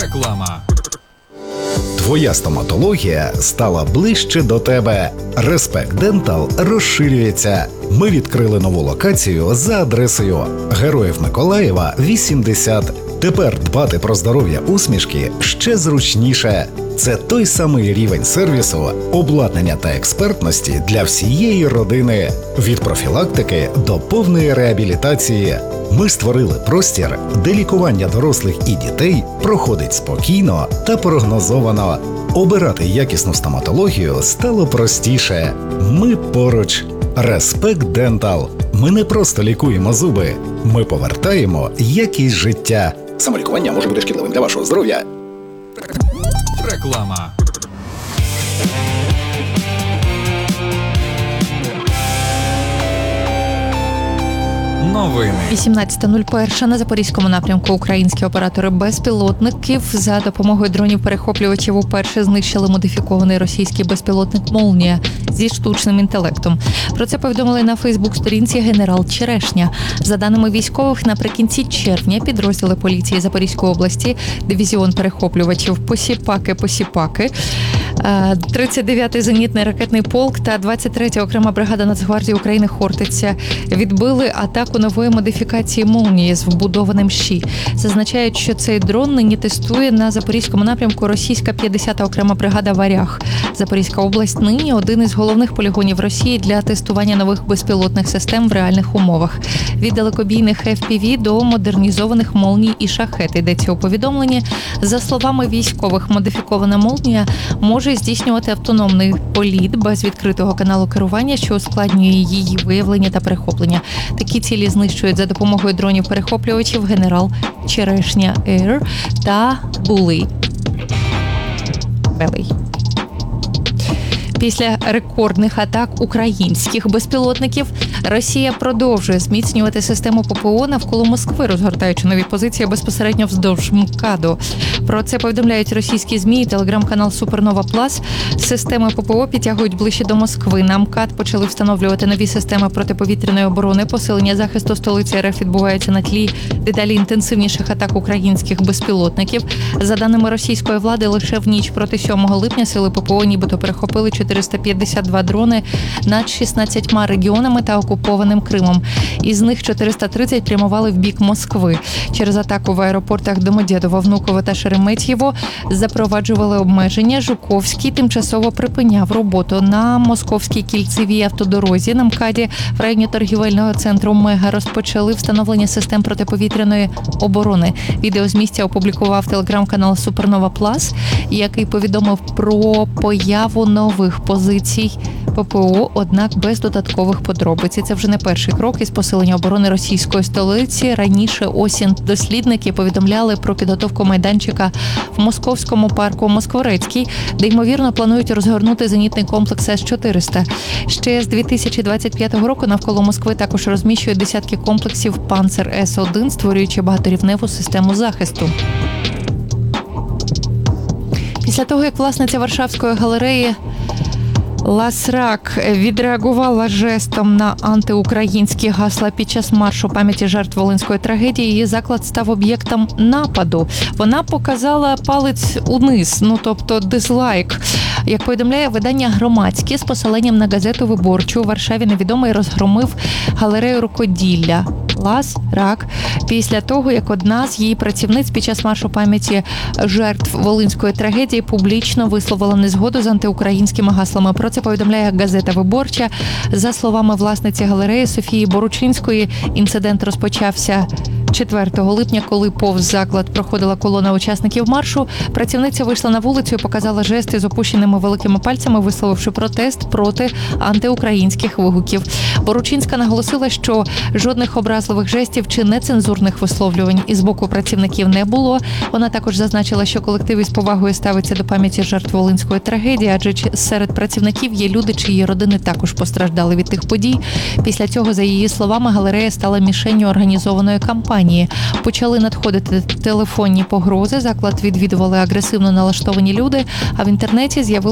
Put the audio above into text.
Реклама. Твоя стоматологія стала ближче до тебе. Respect Dental розширюється. Ми відкрили нову локацію за адресою Героїв Миколаєва, 80. Тепер дбати про здоров'я усмішки ще зручніше. Це той самий рівень сервісу, обладнання та експертності для всієї родини. Від профілактики до повної реабілітації. Ми створили простір, де лікування дорослих і дітей проходить спокійно та прогнозовано. Обирати якісну стоматологію стало простіше. Ми поруч. Respect Dental. Ми не просто лікуємо зуби, ми повертаємо якість життя. Самолікування може бути шкідливим для вашого здоров'я. Реклама. Новини. 18.01 на Запорізькому напрямку українські оператори безпілотників за допомогою дронів-перехоплювачів уперше знищили модифікований російський безпілотник «Молнія» зі штучним інтелектом. Про це повідомили на Фейсбук-сторінці генерал Черешня. За даними військових, наприкінці червня підрозділи поліції Запорізької області, дивізіон перехоплювачів «Посіпаки», 39-й зенітний ракетний полк та 23-я окрема бригада Нацгвардії України «Хортиця» відбили атаку нової модифікації «Молнії» з вбудованим ЩІ. Зазначають, що цей дрон нині тестує на Запорізькому напрямку російська 50-та окрема бригада «Варяг». Запорізька область нині один із головних полігонів Росії для тестування нових безпілотних систем в реальних умовах. Від далекобійних FPV до модернізованих «Молній» і «Шахет» йдеться у повідомленні. За словами військових, модифікована «Молнія» може здійснювати автономний політ без відкритого каналу керування, що ускладнює її виявлення та перехоплення. Такі цілі знищують за допомогою дронів-перехоплювачів генерал Черешня Ейр та Булей. Після рекордних атак українських безпілотників Росія продовжує зміцнювати систему ППО навколо Москви, розгортаючи нові позиції безпосередньо вздовж МКАДу. Про це повідомляють російські ЗМІ і телеграм-канал Супернова Плас. Системи ППО підтягують ближче до Москви. На МКАД почали встановлювати нові системи протиповітряної оборони. Посилення захисту столиці РФ відбувається на тлі дедалі інтенсивніших атак українських безпілотників. За даними російської влади, лише в ніч проти 7 липня сили ППО нібито перехопили 452 дрони над 16 регіонами та окупованим Кримом. Із них 430 прямували в бік Москви. Через атаку в аеропортах Домодєдово, Внуково та Шереметьєво запроваджували обмеження. Жуковський тимчасово припиняв роботу на Московській кільцевій автодорозі. На МКАДі в районі торгівельного центру Мега розпочали встановлення систем протиповітряної оборони. Відео з місця опублікував телеграм-канал Супернова Плас, який повідомив про появу нових позицій ППО, однак без додаткових подробиць. Це вже не перший крок із посилення оборони російської столиці. Раніше осінь дослідники повідомляли про підготовку майданчика в московському парку Москворецький, де, ймовірно, планують розгорнути зенітний комплекс С-400. Ще з 2025 року навколо Москви також розміщують десятки комплексів «Панцер С-1», створюючи багаторівневу систему захисту. Після того, як власниця Варшавської галереї Ласрак відреагувала жестом на антиукраїнські гасла під час маршу пам'яті жертв Волинської трагедії, її заклад став об'єктом нападу. Вона показала палець униз, тобто дизлайк. Як повідомляє видання «Громадське» з посиланням на газету «Виборчу», у Варшаві невідомий розгромив галерею рукоділля Ласрак після того, як одна з її працівниць під час маршу пам'яті жертв Волинської трагедії публічно висловила незгоду з антиукраїнськими гаслами. Про це повідомляє газета «Виборча». За словами власниці галереї Софії Боручинської, інцидент розпочався 4 липня, коли повз заклад проходила колона учасників маршу. Працівниця вийшла на вулицю і показала жести з опущеними великими пальцями, висловивши протест проти антиукраїнських вигуків. Боручинська наголосила, що жодних образливих жестів чи нецензурних висловлювань із боку працівників не було. Вона також зазначила, що колектив із повагою ставиться до пам'яті жертв Волинської трагедії, адже серед працівників є люди, чиї родини також постраждали від тих подій. Після цього, за її словами, галерея стала мішенню організованої кампанії. Почали надходити телефонні погрози, заклад відвідували агресивно налаштовані люди, а в інтернеті з'явилися